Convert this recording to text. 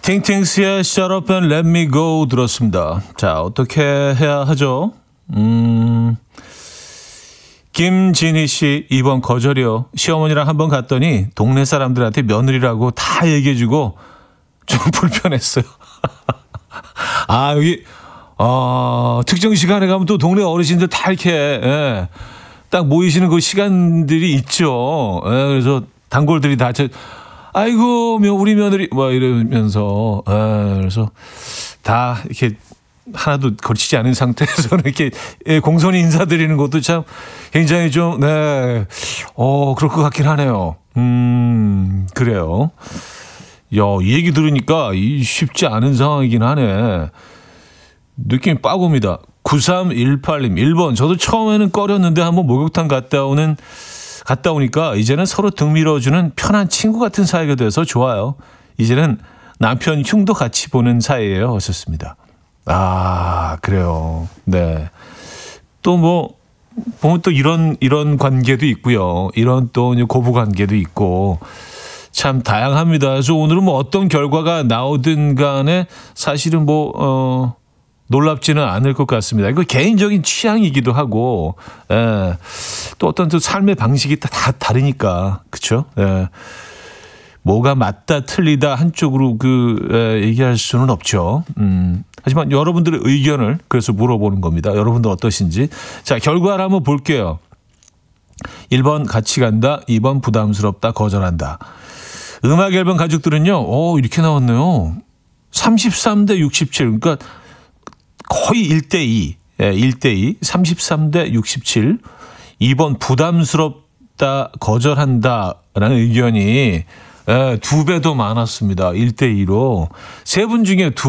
킹팅스의 Shut Up and Let Me Go 들었습니다. 자, 어떻게 해야 하죠? 김진희 씨, 이번 거절이요. 시어머니랑 한번 갔더니 동네 사람들한테 며느리라고 다 얘기해주고 좀 불편했어요. 아, 여기, 특정 시간에 가면 또 동네 어르신들 다 이렇게, 예, 딱 모이시는 그 시간들이 있죠. 예, 그래서 단골들이 다, 아이고, 우리 며느리, 뭐 이러면서, 예, 그래서 다 이렇게 하나도 걸치지 않은 상태에서는 이렇게 공손히 인사드리는 것도 참 굉장히 좀, 네, 그럴 것 같긴 하네요. 그래요. 야, 이 얘기 들으니까 쉽지 않은 상황이긴 하네. 느낌이 빡 옵니다. 9318님, 1번. 저도 처음에는 꺼렸는데 한번 목욕탕 갔다 오니까 이제는 서로 등 밀어주는 편한 친구 같은 사이가 돼서 좋아요. 이제는 남편 흉도 같이 보는 사이예요. 하셨습니다. 아, 그래요. 네. 또 뭐, 보면 또 이런 관계도 있고요. 이런 또 고부 관계도 있고. 참 다양합니다. 그래서 오늘은 뭐 어떤 결과가 나오든 간에 사실은 뭐, 놀랍지는 않을 것 같습니다. 이거 개인적인 취향이기도 하고, 예. 또 어떤 또 삶의 방식이 다 다르니까, 그쵸? 예. 뭐가 맞다, 틀리다, 한쪽으로 얘기할 수는 없죠. 하지만 여러분들의 의견을 그래서 물어보는 겁니다. 여러분들 어떠신지. 자, 결과를 한번 볼게요. 1번 같이 간다, 2번 부담스럽다, 거절한다. 음악 앨범 가족들은요, 이렇게 나왔네요. 33대 67. 그러니까 거의 1대2. 예, 1대2. 33대 67. 2번 부담스럽다, 거절한다라는 의견이 2배 더 많았습니다. 1대2로. 세 분 중에